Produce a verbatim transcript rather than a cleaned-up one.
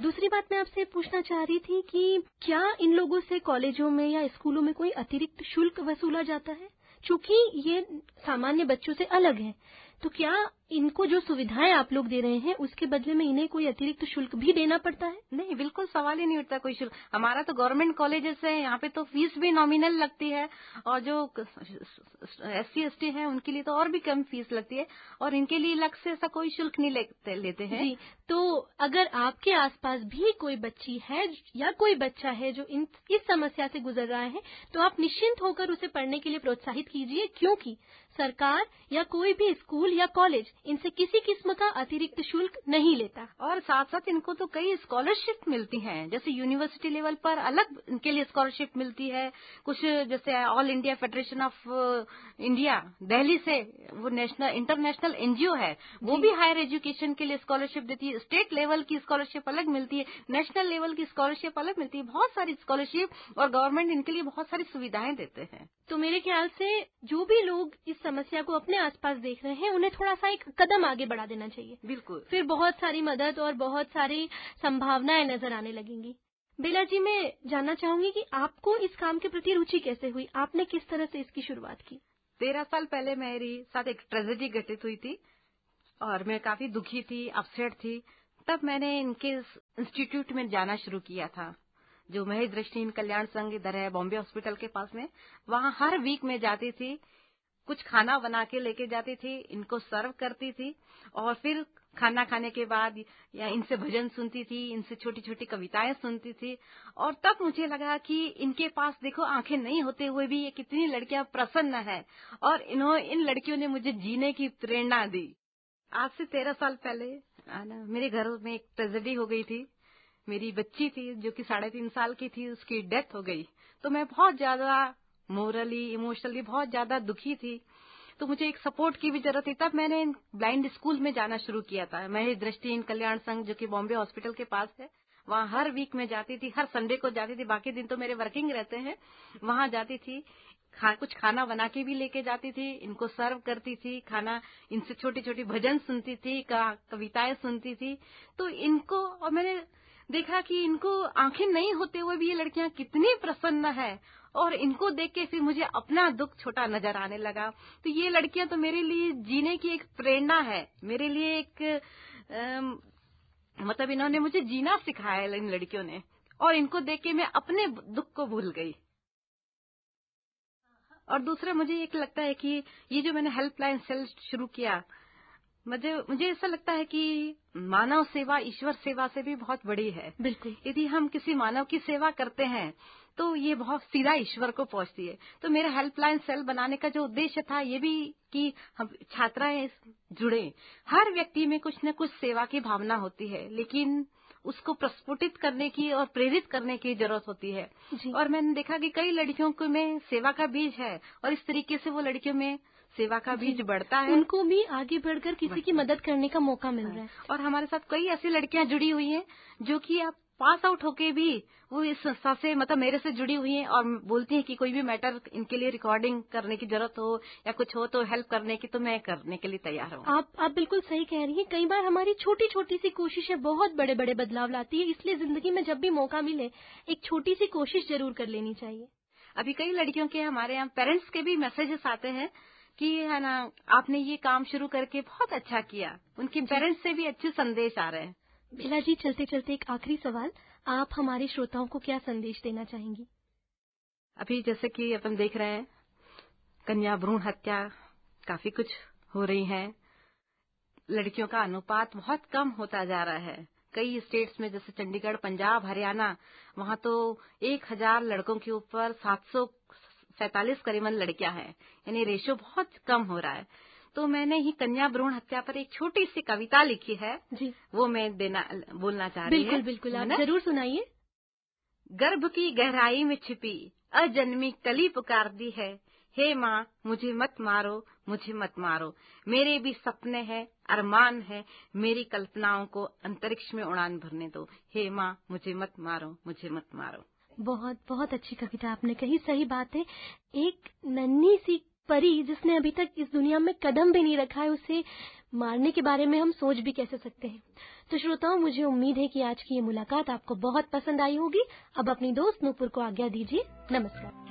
दूसरी बात मैं आपसे पूछना चाह रही थी कि क्या इन लोगों से कॉलेजों में या स्कूलों में कोई अतिरिक्त शुल्क वसूला जाता है? चूंकि ये सामान्य बच्चों से अलग है, तो क्या इनको जो सुविधाएं आप लोग दे रहे हैं उसके बदले में इन्हें कोई अतिरिक्त शुल्क भी देना पड़ता है? नहीं, बिल्कुल सवाल ही नहीं उठता कोई शुल्क। हमारा तो गवर्नमेंट कॉलेजेस है, यहाँ पे तो फीस भी नॉमिनल लगती है और जो एस सी एस टी है उनके लिए तो और भी कम फीस लगती है और इनके लिए अलग से ऐसा कोई शुल्क नहीं लेते, लेते हैं। जी, तो अगर आपके आसपास भी कोई बच्ची है या कोई बच्चा है जो इन इस समस्या से गुजर रहा है, तो आप निश्चिंत होकर उसे पढ़ने के लिए प्रोत्साहित कीजिए, क्योंकि सरकार या कोई भी स्कूल या कॉलेज इनसे किसी किस्म का अतिरिक्त शुल्क नहीं लेता। और साथ साथ इनको तो कई स्कॉलरशिप मिलती हैं, जैसे यूनिवर्सिटी लेवल पर अलग इनके लिए स्कॉलरशिप मिलती है। कुछ जैसे all India federation of India Delhi से वो नेशनल इंटरनेशनल एनजीओ है, वो भी हायर एजुकेशन के लिए स्कॉलरशिप देती है। स्टेट लेवल की स्कॉलरशिप अलग मिलती है, नेशनल लेवल की स्कॉलरशिप अलग मिलती है। बहुत सारी स्कॉलरशिप और गवर्नमेंट इनके लिए बहुत सारी सुविधाएं देते हैं। तो मेरे ख्याल से जो भी लोग इस समस्या को अपने आसपास देख रहे हैं उन्हें थोड़ा सा एक कदम आगे बढ़ा देना चाहिए। बिल्कुल, फिर बहुत सारी मदद और बहुत सारी संभावनाएं नजर आने लगेंगी। बेला जी, मैं जानना चाहूंगी कि आपको इस काम के प्रति रुचि कैसे हुई? आपने किस तरह से इसकी शुरुआत की? तेरह साल पहले मेरे साथ एक ट्रेजेडी घटित हुई थी और मैं काफी दुखी थी, अपसेट थी। तब मैंने इनके इंस्टीट्यूट में जाना शुरू किया था, जो महेश दृष्टिहीन कल्याण संघ इधर है बॉम्बे हॉस्पिटल के पास में। वहाँ हर वीक में जाती थी, कुछ खाना बना के लेके जाती थी, इनको सर्व करती थी और फिर खाना खाने के बाद या इनसे भजन सुनती थी, इनसे छोटी छोटी कविताएं सुनती थी। और तब मुझे लगा कि इनके पास देखो आंखें नहीं होते हुए भी ये कितनी लड़कियां प्रसन्न है और इन्होंने इन लड़कियों ने मुझे जीने की प्रेरणा दी। आज से तेरह साल पहले ना मेरे घर में एक ट्रेजेडी हो गई थी। मेरी बच्ची थी जो कि साढ़े तीन साल की थी, उसकी डेथ हो गई। तो मैं बहुत ज्यादा मोरली इमोशनली बहुत ज्यादा दुखी थी, तो मुझे एक सपोर्ट की भी जरूरत थी। तब मैंने ब्लाइंड स्कूल में जाना शुरू किया था, महेश दृष्टिहीन कल्याण संघ जो कि बॉम्बे हॉस्पिटल के पास है। वहाँ हर वीक में जाती थी, हर संडे को जाती थी, बाकी दिन तो मेरे वर्किंग रहते हैं। वहाँ जाती थी, खा, कुछ खाना बना के भी लेके जाती थी, इनको सर्व करती थी खाना, इनसे छोटी छोटी भजन सुनती थी, कविताएं सुनती थी। तो इनको और मैंने देखा कि इनको आंखें नहीं होते हुए भी ये लड़कियां कितनी प्रसन्न है और इनको देख के फिर मुझे अपना दुख छोटा नजर आने लगा। तो ये लड़कियां तो मेरे लिए जीने की एक प्रेरणा है, मेरे लिए एक आ, मतलब इन्होंने मुझे जीना सिखाया इन लड़कियों ने, और इनको देख के मैं अपने दुख को भूल गई। और दूसरा मुझे एक लगता है कि ये जो मैंने हेल्पलाइन सेल शुरू किया, मुझे मुझे ऐसा लगता है कि मानव सेवा ईश्वर सेवा से भी बहुत बड़ी है। बिल्कुल। यदि हम किसी मानव की सेवा करते हैं तो ये बहुत सीधा ईश्वर को पहुंचती है। तो मेरा हेल्पलाइन सेल बनाने का जो उद्देश्य था ये भी कि हम छात्राएं जुड़े। हर व्यक्ति में कुछ न कुछ सेवा की भावना होती है, लेकिन उसको प्रस्फुटित करने की और प्रेरित करने की जरूरत होती है। और मैंने देखा कि कई लड़कियों को में सेवा का बीज है और इस तरीके से वो लड़कियों में सेवा का बीज बढ़ता है, उनको भी आगे बढ़कर किसी की मदद करने का मौका मिल रहा है। और हमारे साथ कई ऐसी लड़कियां जुड़ी हुई हैं जो कि आप पास आउट होके भी वो इस संस्था से मतलब मेरे से जुड़ी हुई हैं और बोलती हैं कि कोई भी मैटर इनके लिए रिकॉर्डिंग करने की जरूरत हो या कुछ हो तो हेल्प करने की, तो मैं करने के लिए तैयार हूँ। आप आप बिल्कुल सही कह रही हैं। कई बार हमारी छोटी छोटी सी कोशिशें बहुत बड़े बड़े बदलाव लाती है, इसलिए जिंदगी में जब भी मौका मिले एक छोटी सी कोशिश जरूर कर लेनी चाहिए। अभी कई लड़कियों के हमारे यहाँ पेरेंट्स के भी मैसेजेस आते हैं कि है ना आपने ये काम शुरू करके बहुत अच्छा किया, उनके पेरेंट्स से भी अच्छे संदेश आ रहे हैं। बेला जी, चलते चलते एक आखिरी सवाल, आप हमारे श्रोताओं को क्या संदेश देना चाहेंगी? अभी जैसे कि अपन देख रहे हैं कन्या भ्रूण हत्या काफी कुछ हो रही है, लड़कियों का अनुपात बहुत कम होता जा रहा है। कई स्टेट्स में जैसे चंडीगढ़, पंजाब, हरियाणा, वहाँ तो एक हजार लड़कों के ऊपर सात सौ सैतालीस करीबन लड़कियां हैं, यानी रेशो बहुत कम हो रहा है। तो मैंने ही कन्या भ्रूण हत्या पर एक छोटी सी कविता लिखी है जी, वो मैं देना बोलना चाह रही हूँ। बिल्कुल बिल्कुल, आप जरूर सुनाइए। गर्भ की गहराई में छिपी अजन्मी कली पुकारती है, हे माँ मुझे मत मारो, मुझे मत मारो, मेरे भी सपने हैं, अरमान है, मेरी कल्पनाओं को अंतरिक्ष में उड़ान भरने दो, हे माँ मुझे मत मारो, मुझे मत मारो। बहुत बहुत अच्छी कविता आपने कही। सही बात है, एक नन्ही सी परी जिसने अभी तक इस दुनिया में कदम भी नहीं रखा है, उसे मारने के बारे में हम सोच भी कैसे सकते हैं। तो श्रोताओं, मुझे उम्मीद है कि आज की ये मुलाकात आपको बहुत पसंद आई होगी। अब अपनी दोस्त नूपुर को आज्ञा दीजिए। नमस्कार।